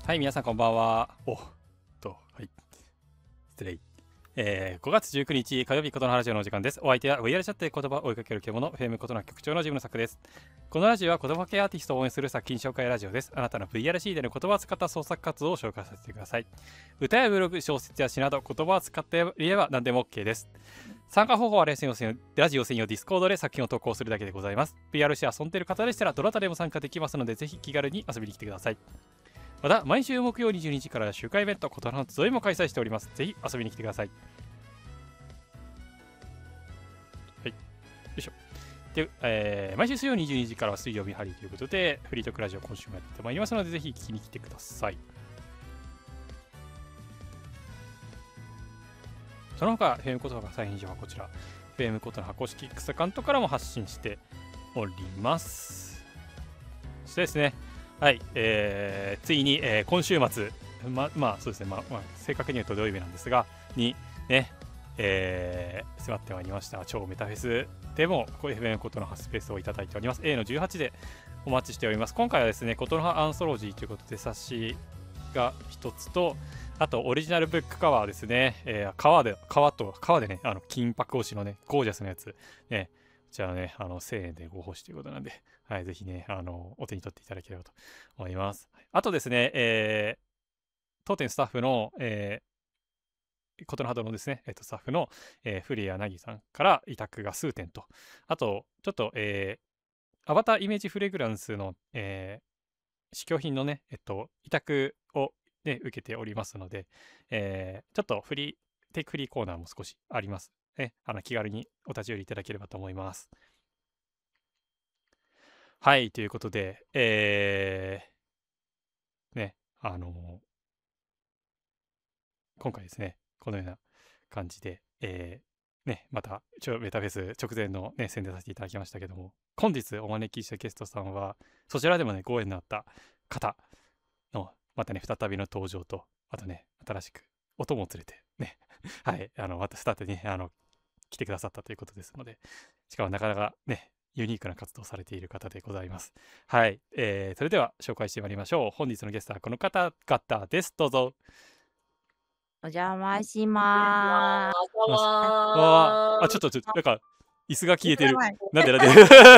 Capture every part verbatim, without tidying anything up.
はい、皆さんこんばんは。おっと、はい。失礼。えー、ごがつじゅうくにち火曜日ことのラジオのお時間です。お相手は ブイアール チャットで言葉を追いかける獣、フェームことの局長のジムの作です。このラジオは言葉系アーティストを応援する作品紹介ラジオです。あなたの ブイアールシー での言葉を使った創作活動を紹介させてください。歌やブログ、小説や詩など言葉を使っていれば何でも OK です。参加方法はラジオ専用ラジオ専用ディスコードで作品を投稿するだけでございます。ブイアールシー 遊んでいる方でしたらどなたでも参加できますので、ぜひ気軽に遊びに来てください。また、毎週木曜にじゅうにじから週間イベント、ことの集いも開催しております。ぜひ遊びに来てください。はい。よいしょ。で、えー、毎週水曜にじゅうにじからは水曜日ハリーということで、フリートークラジオ今週もやってまいりますので、ぜひ聞きに来てください。その他、フェームことの再編情報はこちら、フェームことの公式 X アカウントからも発信しております。そしてですね、はい、えー、ついに、えー、今週末、ま、まあそうですね、まあ、まあ、正確に言うと土曜日なんですが、に、ね、えー、迫ってまいりました、超メタフェスでも、こういう エフエム ことの葉スペースをいただいております。エー のじゅうはちでお待ちしております。今回はですね、ことの葉アンソロジーということで、冊子が一つと、あと、オリジナルブックカバーですね、えー、革で、革と、革でね、あの金箔押しのね、ゴージャスなやつ、ね、じゃあね、あのせんえんでご奉仕ということなんで、はい、ぜひね、あの、お手に取っていただければと思います。あとですね、えー、当店スタッフの、えー、ことの葉のですね、えっと、スタッフの、えー、古谷凪さんから委託が数点と、あと、ちょっと、えー、アバターイメージフレグランスの、えー、試供品のね、えっと、委託を、ね、受けておりますので、えー、ちょっとフリー、テイクフリーコーナーも少しあります。ね、あの気軽にお立ち寄りいただければと思います。はい、ということで、えー、ね、あのー、今回ですね、このような感じで、えー、ね、また、メタフェス直前のね、宣伝させていただきましたけども、本日お招きしたゲストさんは、そちらでもね、ご縁のあった方の、またね、再びの登場と、あとね、新しくお供を連れて、ね、はい、あの、またスタートに、あの、来てくださったということですので、しかもなかなかね、ユニークな活動をされている方でございます。はい、えー、それでは紹介してまいりましょう。本日のゲストはこの方々です。どうぞ。 お邪魔しまーす。 ああ、ちょっとちょっとなんか椅子が消えてる。なんでなんで。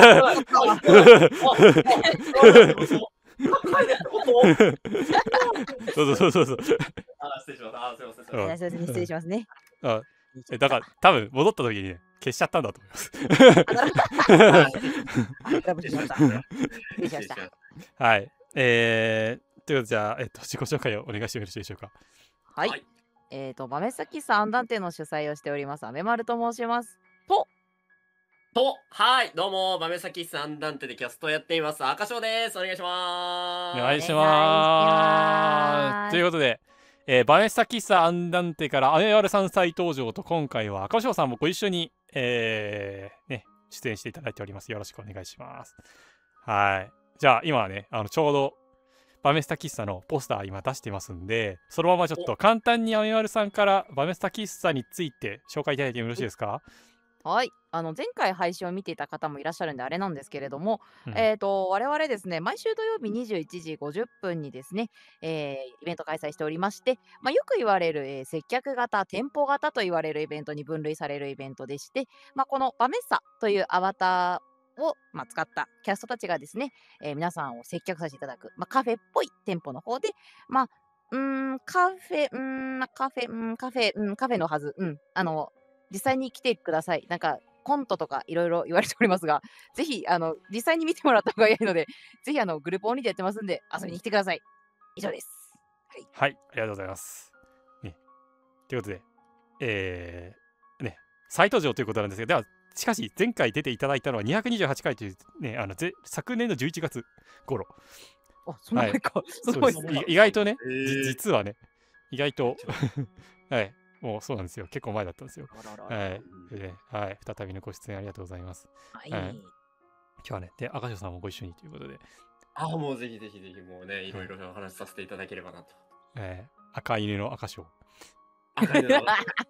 そうそうそうそう。 あ、失礼します。あ、すみません。 すみません、失礼しますね。 あ、え、だから多分戻った時にね、消しちゃったんだと思います。はい。えー、ということでじゃあ、えっと、自己紹介をお願いしてもよろしいでしょうか。 はい。えっと、バメサキサアンダンテの主催をしております、アメマルと申します。と、 と、はい、どうも、バメサキスアンダンテでキャストをやっています、赤翔です。お願いしまおす。 願いします。ということで、えー、バネスタ喫茶アンダンテからアメワルさん再登場と、今回は赤翔さんもご一緒に、えー、ね、出演していただいております。よろしくお願いします。はい。じゃあ、今はね、あのちょうどバメスタ喫茶のポスター今出してますんで、そのままちょっと簡単にアメワルさんからバメスタ喫茶について紹介いただいてもよろしいですか？ はい、あの前回配信を見ていた方もいらっしゃるんであれなんですけれども、 うん、 えっと我々ですね、毎週土曜日にじゅういちじごじゅっぷんにですね、えーイベント開催しておりまして、まあ、よく言われる、えー接客型、店舗型と言われるイベントに分類されるイベントでして、まあ、このバメッサというアバターを、まあ、使ったキャストたちがですね、えー皆さんを接客させていただく、まあ、カフェっぽい店舗の方で、まあうーんカフェうーんまあカフェうんカフェうんカフェのはずうんあの実際に来てください。なんかコントとかいろいろ言われておりますが、ぜひあの実際に見てもらった方がいいので、ぜひあのグループオンリーでやってますんで遊びに来てください。以上です。 はい、はい、ありがとうございます。ね、ということで、えー、ね、再登場ということなんですけど、では、しかし前回出ていただいたのはにひゃくにじゅうはちかいというね、あのぜ昨年のじゅういちがつ頃。 あ、そんな前か。 すごいです。意外とね、実はね、意外と、はい、もうそうなんですよ。結構前だったんですよ。はい、で、はい、再びのご出演ありがとうございます。 はい。 今日はね、で、赤潮さんもご一緒にということで。 あ、もうぜひぜひぜひ、もうね、いろいろお話しさせていただければなと。 えー、赤犬の赤潮。 赤犬の